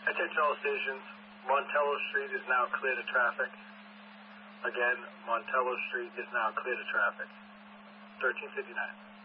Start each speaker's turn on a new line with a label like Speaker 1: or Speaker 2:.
Speaker 1: Attention all stations. Montello Street is now clear to traffic. Again, Montello Street is now clear to traffic. 1359.